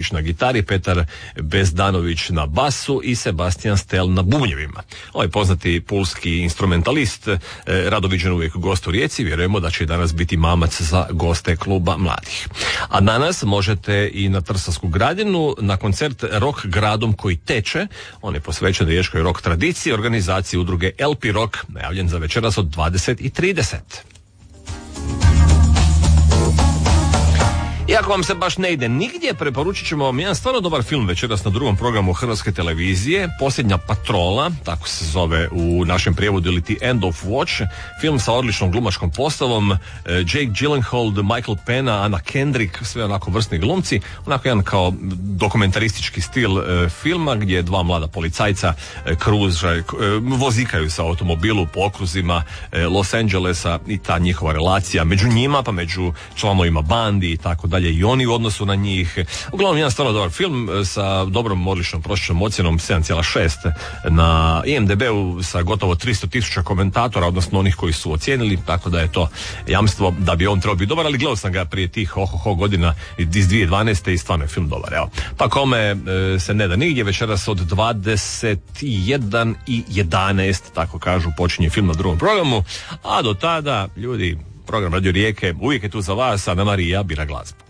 Đurić na gitari, Petar Bezdanović na basu i Sebastian Stel na bubnjevima. Ovaj poznati pulski instrumentalist rado viđen uvijek gost u Rijeci, vjerujemo da će danas biti mamac za goste kluba mladih. A danas možete i na Trsavsku Gradinu na koncert Rock gradom koji teče. On je posvećen riječkoj rock tradiciji, organizaciji udruge LP Rock, najavljen za večeras od 20:30. Iako vam se baš ne ide nigdje, preporučit ćemo vam jedan stvarno dobar film večeras na drugom programu Hrvatske televizije, Posljednja patrola, tako se zove u našem prijevodu, ili The End of Watch, film sa odličnom glumačkom postavom, Jake Gyllenhaal, Michael Pena, Anna Kendrick, sve onako vrsni glumci, onako jedan kao dokumentaristički stil filma gdje dva mlada policajca vozikaju sa automobilu po okruzima Los Angelesa i ta njihova relacija među njima, pa među članovima bandi i tako dalje, i oni u odnosu na njih. Uglavnom jedan stvarno dobar film sa dobrom, odličnom prosječnom ocjenom 7,6 na IMDb-u sa gotovo 300.000 komentatora, odnosno onih koji su ocijenili, tako da je to jamstvo da bi on trebao biti dobar, ali gledao sam ga prije tih godina iz 2012. i stvarno je film dobar. Evo. Pa kome se ne da nigdje, večeras od 21:11, tako kažu, počinje film na drugom programu, a do tada, ljudi, program Radio Rijeke uvijek je tu za vas, a Ana Marija bira glazbu.